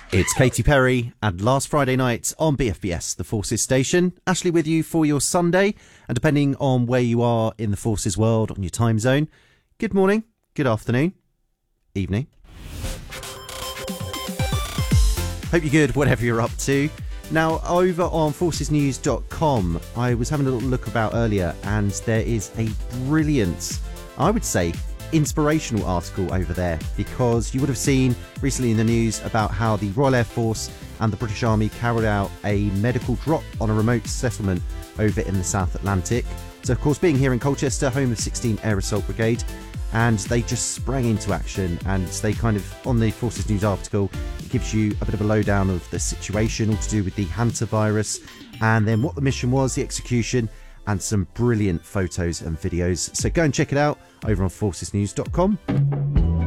It's Katy Perry and last Friday night on BFBS, the Forces station. Ashley with you for your Sunday, and depending on where you are in the Forces world, on your time zone, good morning, good afternoon, evening. Hope you're good, whatever you're up to. Now, over on forcesnews.com, I was having a little look about earlier, and there is a brilliant, I would say, inspirational article over there, because you would have seen recently in the news about how the Royal Air Force and the British Army carried out a medical drop on a remote settlement over in the South Atlantic. So, of course, being here in Colchester, home of 16 Air Assault Brigade, and they just sprang into action, and they kind of, on the Forces News article, it gives you a bit of a lowdown of the situation, all to do with the hantavirus, and then what the mission was, the execution, and some brilliant photos and videos. So go and check it out over on forcesnews.com.